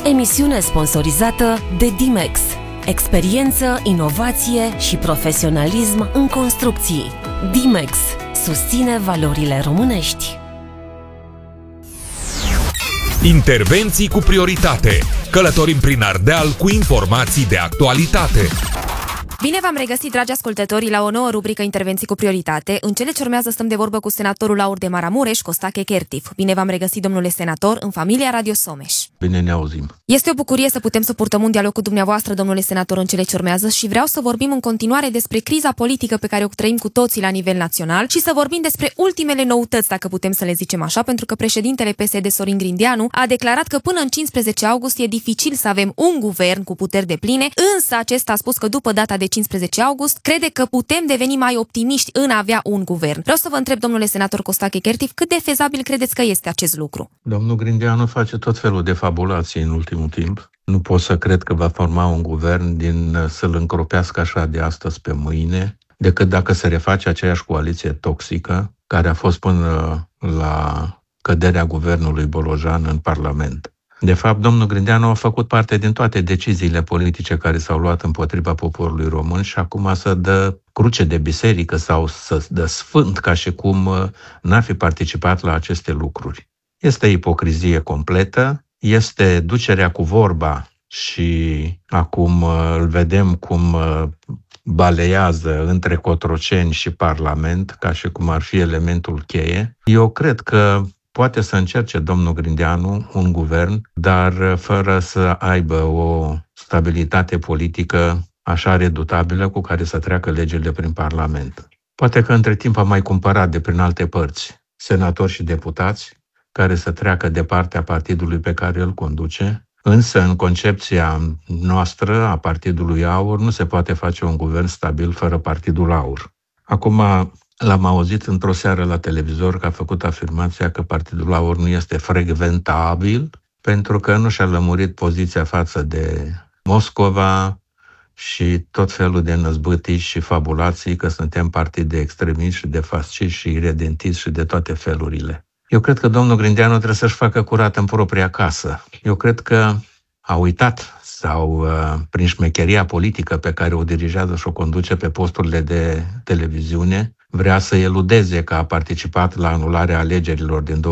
Emisiune sponsorizată de Dimex. Experiență, inovație și profesionalism în construcții. Dimex susține valorile românești. Intervenții cu prioritate. Călătorim prin Ardeal cu informații de actualitate. Bine v-am regăsit, dragi ascultători, la o nouă rubrică Intervenții cu prioritate. În cele ce urmează stăm de vorbă cu senatorul Aur de Maramureș, Costache Kertif. Bine v-am regăsit, domnule senator, în familia Radio Someș. Bine ne auzim. Este o bucurie să putem să purtăm un dialog cu dumneavoastră, domnule senator, în cele ce urmează și vreau să vorbim în continuare despre criza politică pe care o trăim cu toții la nivel național și să vorbim despre ultimele noutăți, dacă putem să le zicem așa, pentru că președintele PSD, Sorin Grindeanu, a declarat că până în 15 august e dificil să avem un guvern cu puteri depline, însă acesta a spus că după data de 15 august crede că putem deveni mai optimiști în a avea un guvern. Vreau să vă întreb, domnule senator Costache Kertif, cât de fezabil credeți că este acest lucru? Domnul Grindeanu face tot felul de fabulații în ultimul timp. Nu pot să cred că va forma un guvern din să-l încropească așa de astăzi pe mâine, decât dacă se reface aceeași coaliție toxică care a fost până la căderea guvernului Bolojan în Parlament. De fapt, domnul Grindeanu a făcut parte din toate deciziile politice care s-au luat împotriva poporului român și acum să dă cruce de biserică sau să dă sfânt ca și cum n-ar fi participat la aceste lucruri. Este ipocrizie completă, este ducerea cu vorba și acum îl vedem cum baleiază între Cotroceni și Parlament, ca și cum ar fi elementul cheie. Eu cred că poate să încerce domnul Grindeanu un guvern, dar fără să aibă o stabilitate politică așa redutabilă cu care să treacă legile prin Parlament. Poate că între timp a mai cumpărat de prin alte părți senatori și deputați care să treacă de partea partidului pe care îl conduce, însă în concepția noastră a Partidului Aur nu se poate face un guvern stabil fără Partidul Aur. Acum l-am auzit într-o seară la televizor că a făcut afirmația că Partidul Aur nu este frecventabil pentru că nu și-a lămurit poziția față de Moscova și tot felul de năzbâtii și fabulații că suntem partid de extremiști și de fasciști și redentiști și de toate felurile. Eu cred că domnul Grindeanu trebuie să-și facă curat în propria casă. Eu cred că a uitat sau prin șmecheria politică pe care o dirigează și o conduce pe posturile de televiziune, vrea să eludeze că a participat la anularea alegerilor din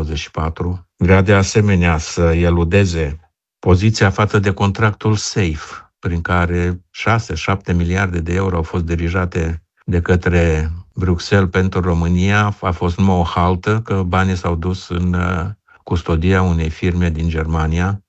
2024, vrea de asemenea să eludeze poziția față de contractul SAFE, prin care 6-7 miliarde de euro au fost dirijate de către Bruxelles pentru România. A fost numai o haltă că banii s-au dus în custodia unei firme din Germania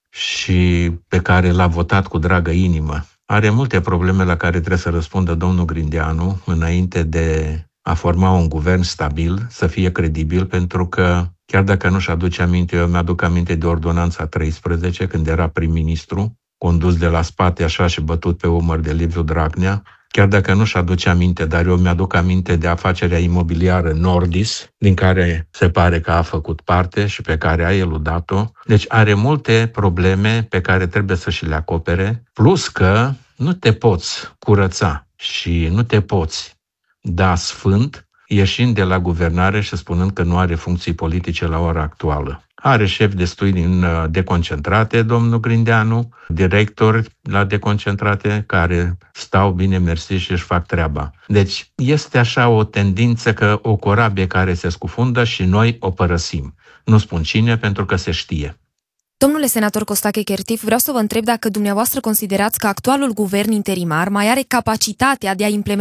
și pe care l-a votat cu dragă inimă. Are multe probleme la care trebuie să răspundă domnul Grindeanu înainte de a forma un guvern stabil, să fie credibil, pentru că chiar dacă nu-și aduce aminte, eu mi-aduc aminte de Ordonanța 13, când era prim-ministru, condus de la spate așa și bătut pe umăr de Liviu Dragnea, chiar dacă nu-și aduce aminte, dar eu mi-aduc aminte de afacerea imobiliară Nordis, din care se pare că a făcut parte și pe care a eludat-o. Deci are multe probleme pe care trebuie să și le acopere, plus că nu te poți curăța și nu te poți da sfânt ieșind de la guvernare și spunând că nu are funcții politice la ora actuală. Are șefi destui din deconcentrate, domnul Grindeanu, directori la deconcentrate care stau bine mersi și își fac treaba. Deci este așa o tendință că o corabie care se scufundă și noi o părăsim. Nu spun cine pentru că se știe. Domnule senator Costache Kertif, vreau să vă întreb dacă dumneavoastră considerați că actualul guvern interimar mai are capacitatea de a implementa